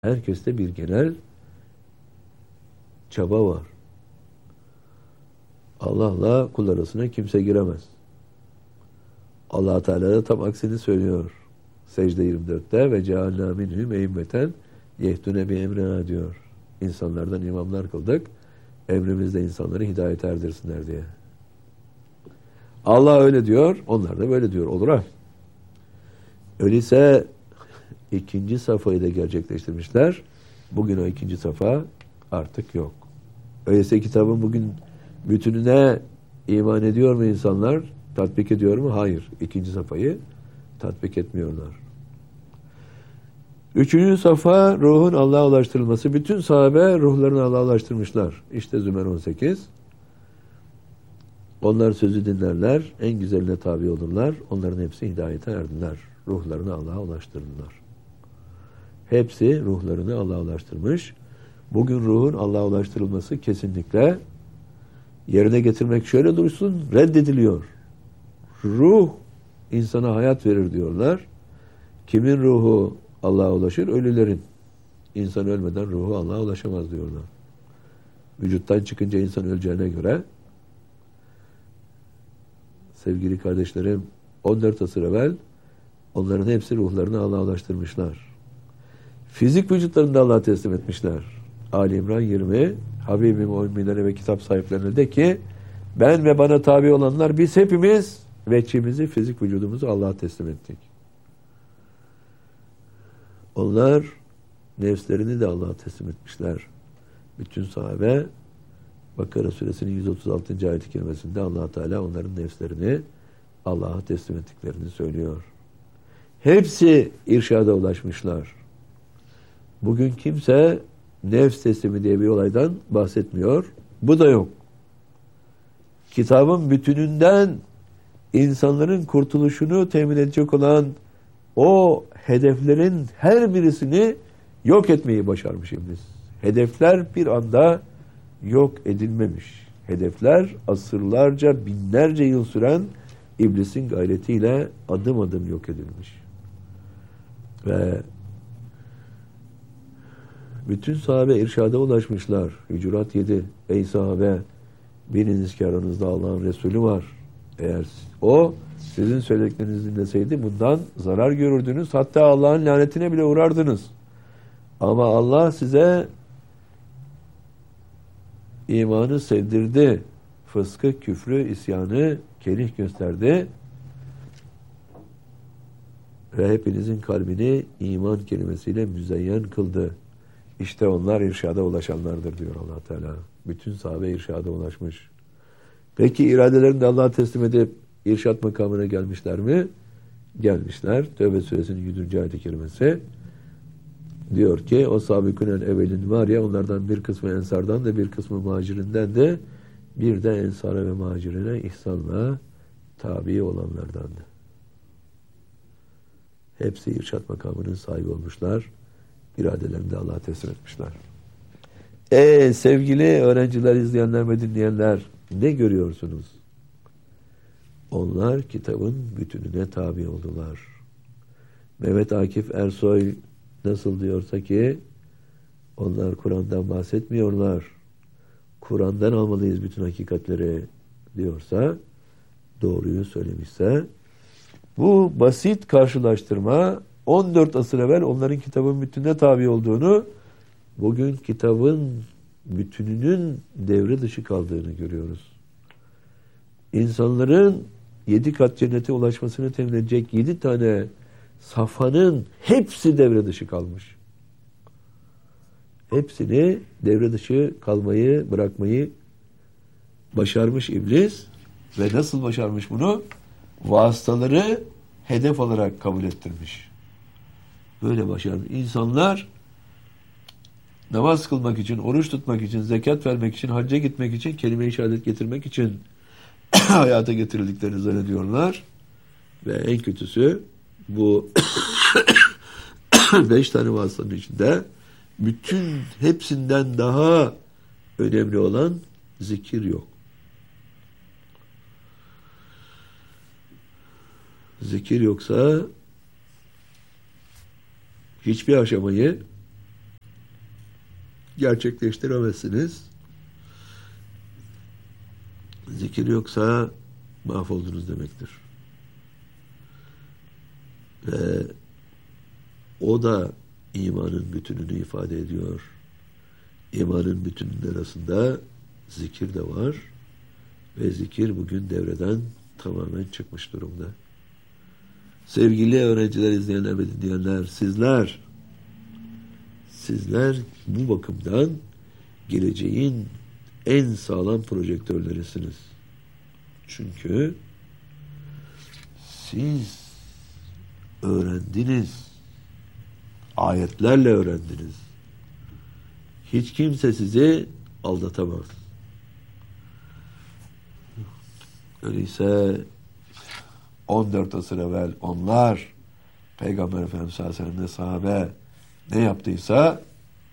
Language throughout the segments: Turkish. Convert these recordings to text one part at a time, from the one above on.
Herkeste bir genel çaba var. Allah'la kul arasına kimse giremez. Allah Teala da tam aksini söylüyor. Secde 24'te ve cealna minhum e'immeten yehdune bi emrina diyor. İnsanlardan imamlar kıldık. Emrimizde insanları hidayete erdirsinler diye. Allah öyle diyor, onlar da böyle diyor. Olur ha. Öyleyse ikinci safhayı da gerçekleştirmişler. Bugün o ikinci safha artık yok. Öyleyse kitabın bugün bütününe iman ediyor mu insanlar? Tatbik ediyor mu? Hayır. İkinci safhayı tatbik etmiyorlar. Üçüncü safha ruhun Allah'a ulaştırılması. Bütün sahabe ruhlarını Allah'a ulaştırmışlar. İşte Zümer 18. Onlar sözü dinlerler, en güzeline tabi olurlar. Onların hepsi hidayete erdiler. Ruhlarını Allah'a ulaştırdılar. Hepsi ruhlarını Allah'a ulaştırmış. Bugün ruhun Allah'a ulaştırılması kesinlikle yerine getirmek şöyle dursun, reddediliyor. Ruh insana hayat verir diyorlar. Kimin ruhu Allah'a ulaşır? Ölülerin. İnsan ölmeden ruhu Allah'a ulaşamaz diyorlar. Vücuttan çıkınca insan öleceğine göre sevgili kardeşlerim 14 asır evvel onların hepsi ruhlarını Allah'a ulaştırmışlar. Fizik vücutlarını da Allah'a teslim etmişler. Ali İmran 20 Habibim müminlere ve kitap sahiplerine de ki ben ve bana tabi olanlar biz hepimiz veçimizi, fizik vücudumuzu Allah'a teslim ettik. Onlar nefslerini de Allah'a teslim etmişler. Bütün sahabe Bakara suresinin 136. ayet-i kerimesinde Allah Teala onların nefslerini Allah'a teslim ettiklerini söylüyor. Hepsi irşada ulaşmışlar. Bugün kimse nefs teslimi diye bir olaydan bahsetmiyor. Bu da yok. Kitabın bütününden insanların kurtuluşunu temin edecek olan o hedeflerin her birisini yok etmeyi başarmış iblis. Hedefler bir anda yok edilmemiş. Hedefler asırlarca, binlerce yıl süren iblisin gayretiyle adım adım yok edilmiş. Ve bütün sahabe irşada ulaşmışlar. Hucurat 7. Ey sahabe, biliniz ki aranızda Allah'ın Resulü var. Eğer o sizin söylediklerinizi dinleseydi bundan zarar görürdünüz. Hatta Allah'ın lanetine bile uğrardınız. Ama Allah size imanı sevdirdi. Fıskı, küfrü, isyanı kerih gösterdi. Ve hepinizin kalbini iman kelimesiyle müzeyyen kıldı. İşte onlar irşada ulaşanlardır diyor Allah Teala. Bütün sahabe irşada ulaşmış. Peki iradelerini de Allah'a teslim edip irşat makamına gelmişler mi? Gelmişler. Tevbe suresinin 100. ayet-i kerimesi diyor ki o sabikûnel evvelin var ya onlardan bir kısmı ensardan da bir kısmı muhacirinden de bir de ensara ve muhacirine ihsanla tabi olanlardandı. Hepsi irşat makamının sahibi olmuşlar. İradelerini de Allah'a teslim etmişler. Sevgili öğrenciler, izleyenler ve dinleyenler ne görüyorsunuz? Onlar kitabın bütününe tabi oldular. Mehmet Akif Ersoy nasıl diyorsa ki onlar Kur'an'dan bahsetmiyorlar. Kur'an'dan almalıyız bütün hakikatleri diyorsa, doğruyu söylemişse, bu basit karşılaştırma 14 asır evvel onların kitabın bütününe tabi olduğunu, bugün kitabın bütününün devre dışı kaldığını görüyoruz. İnsanların 7 kat cennete ulaşmasını temin edecek 7 tane safhanın hepsi devre dışı kalmış. Hepsini devre dışı kalmayı, bırakmayı başarmış iblis. Ve nasıl başarmış bunu? Vasıtaları hedef olarak kabul ettirmiş. Böyle başarmış. İnsanlar namaz kılmak için, oruç tutmak için, zekat vermek için, hacca gitmek için, kelime-i şehadet getirmek için hayata getirildiklerini zannediyorlar. Ve en kötüsü bu 5 tane vasıtanın içinde bütün hepsinden daha önemli olan zikir yok. Zikir yoksa hiçbir aşamayı gerçekleştiremezsiniz. Zikir yoksa mahvoldunuz demektir. Ve o da imanın bütününü ifade ediyor. İmanın bütününün arasında zikir de var. Ve zikir bugün devreden tamamen çıkmış durumda. Sevgili öğrenciler, izleyenler ve dinleyenler, sizler bu bakımdan geleceğin en sağlam projektörlerisiniz. Çünkü siz öğrendiniz. Ayetlerle öğrendiniz. Hiç kimse sizi aldatamaz. Öyleyse 14 asır evvel onlar Peygamber Efendimiz sallallahu aleyhi ve sellem sahabe ne yaptıysa,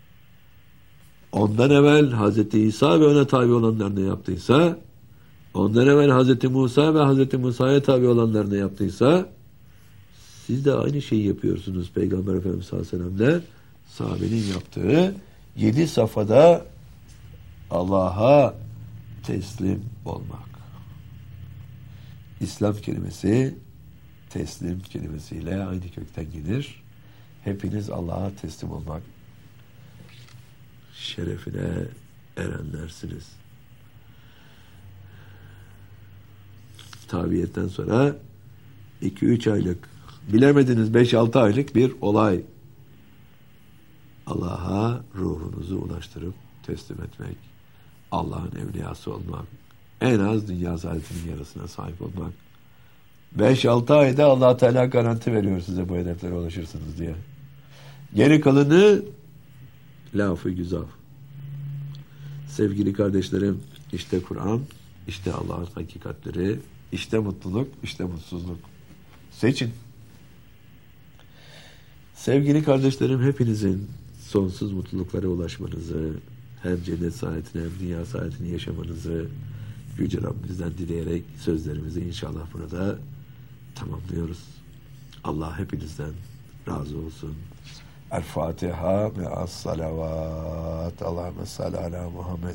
ondan evvel Hazreti İsa ve ona tabi olanlar ne yaptıysa, ondan evvel Hazreti Musa ve Hazreti Musa'ya tabi olanlar ne yaptıysa, siz de aynı şeyi yapıyorsunuz Peygamber Efendimiz sallallahu aleyhi ve sellem'le sahabenin yaptığı 7 safhada Allah'a teslim olmak. İslam kelimesi teslim kelimesiyle aynı kökten gelir. Hepiniz Allah'a teslim olmak şerefine erenlersiniz. Tabiyetten sonra 2-3 aylık, bilemediniz 5-6 aylık bir olay. Allah'a ruhunuzu ulaştırıp teslim etmek, Allah'ın evliyası olmak, en az dünya saadetinin yarısına sahip olmak. 5-6 ayda Allah Teala garanti veriyor size bu hedeflere ulaşırsınız diye. Geri kalanı laf-ı güzel. Sevgili kardeşlerim, işte Kur'an, işte Allah'ın hakikatleri, işte mutluluk, işte mutsuzluk. Seçin. Sevgili kardeşlerim, hepinizin sonsuz mutluluklara ulaşmanızı, hem cennet saadetini hem dünya saadetini yaşamanızı Yüce Rabbimizden dileyerek sözlerimizi inşallah burada tamamlıyoruz. Allah hepinizden razı olsun. El Fatiha ve as-salavat. Allahümme salli ala Muhammed.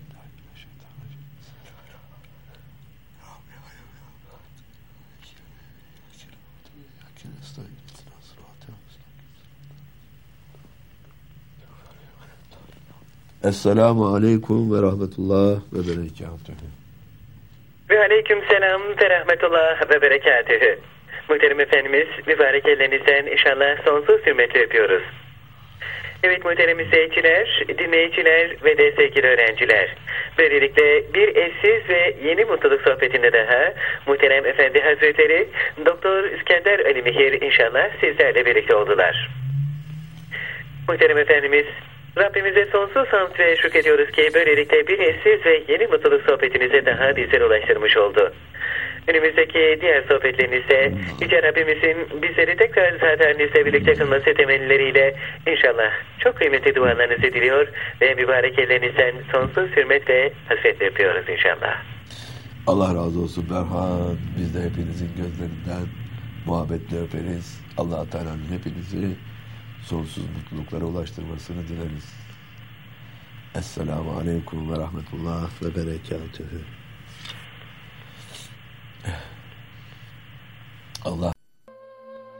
Esselamu aleyküm ve rahmetullah ve berekatuhu. Ve aleyküm selam ve rahmetullah ve berekatühü. Muhterem Efendimiz, mübarek ellerinizden inşallah sonsuz hürmetle öpüyoruz. Evet muhterem izleyiciler, dinleyiciler ve de sevgili öğrenciler. Böylelikle bir eşsiz ve yeni mutluluk sohbetinde daha Muhterem Efendi Hazretleri Doktor İskender Ali Mihir inşallah sizlerle birlikte oldular. Muhterem Efendimiz, Rabbimize sonsuz hamd ve şükrediyoruz ki böylelikle bir eşsiz ve yeni mutluluk sohbetinize daha bizlere ulaştırmış oldu. Önümüzdeki diğer sohbetlerinizde Yüce Rabbimizin bizleri tekrar zatenizle birlikte kılması temelleriyle inşallah çok kıymetli dualarınızı diliyor ve mübarek ellerinizden sonsuz hürmet ve hasretle öpüyoruz inşallah. Allah razı olsun Berhan. Biz de hepinizin gözlerinden muhabbetle öperiz. Allah Teala'nın hepinizi sonsuz mutluluklara ulaştırmasını dileriz. Esselamu aleyküm ve rahmetullah ve berekatühü. Allah